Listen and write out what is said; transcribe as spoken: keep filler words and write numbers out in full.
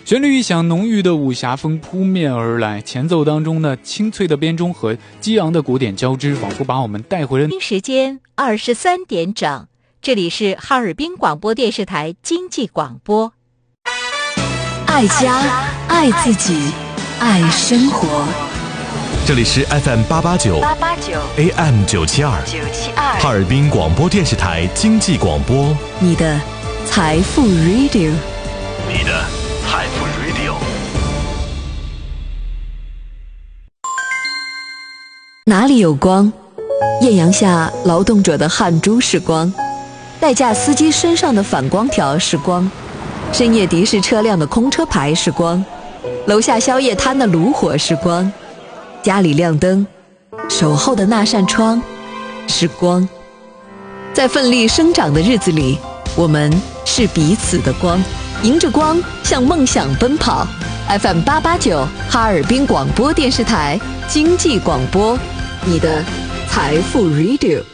旋律一响，浓郁的武侠风扑面而来，前奏当中呢，清脆的编钟和激昂的鼓点交织，仿佛把我们带回了时间二十三点整，这里是哈尔滨广播电视台经济广播。 爱家，爱自己，爱生活。 这里是 F M 八八九 A M 九七二哈尔滨广播电视台经济广播， 你的财富 Radio， 你的财富 Radio。 哪里有光？艳阳下劳动者的汗珠是光，代驾司机身上的反光条是光，深夜的士车辆的空车牌是光，楼下宵夜摊的炉火是光，家里亮灯，守候的那扇窗是光。在奋力生长的日子里，我们是彼此的光，迎着光向梦想奔跑。 F M 八八九哈尔滨广播电视台经济广播，你的财富 Radio。